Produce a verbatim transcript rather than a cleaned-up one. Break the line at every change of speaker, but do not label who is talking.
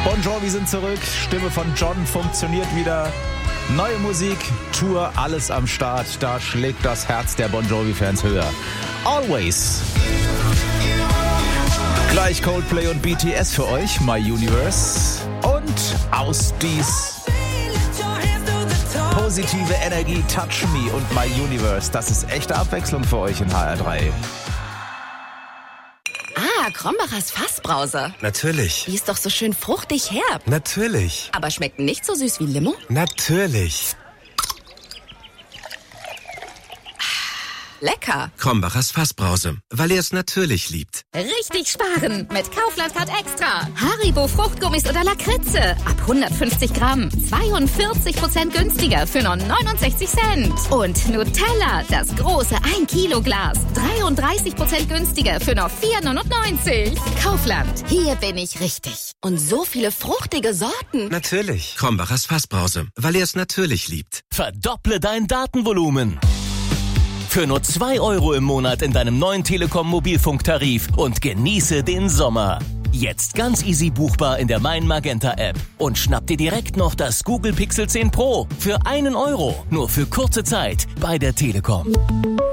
Bon Jovi sind zurück, Stimme von John funktioniert wieder. Neue Musik, Tour, alles am Start. Da schlägt das Herz der Bon Jovi-Fans höher. Always. Gleich Coldplay und B T S für euch, My Universe. Und aus dies positive Energie, Touch Me und My Universe. Das ist echte Abwechslung für euch in H R drei.
Ah, Krombacher's Fassbrause.
Natürlich.
Die ist doch so schön fruchtig herb.
Natürlich.
Aber schmeckt nicht so süß wie Limo?
Natürlich.
Lecker.
Krombacher's Fassbrause, weil er es natürlich liebt.
Richtig sparen mit Kaufland Card Extra. Haribo Fruchtgummis oder Lakritze. Ab hundertfünfzig Gramm. zweiundvierzig Prozent günstiger für nur neunundsechzig Cent. Und Nutella, das große ein Kilo Glas. dreiunddreißig Prozent günstiger für nur vier neunundneunzig. Kaufland, hier bin ich richtig.
Und so viele fruchtige Sorten.
Natürlich. Krombacher's Fassbrause, weil er es natürlich liebt.
Verdopple dein Datenvolumen. Für nur zwei Euro im Monat in deinem neuen Telekom-Mobilfunktarif und genieße den Sommer. Jetzt ganz easy buchbar in der Mein Magenta App. Und schnapp dir direkt noch das Google Pixel zehn Pro für einen Euro. Nur für kurze Zeit bei der Telekom.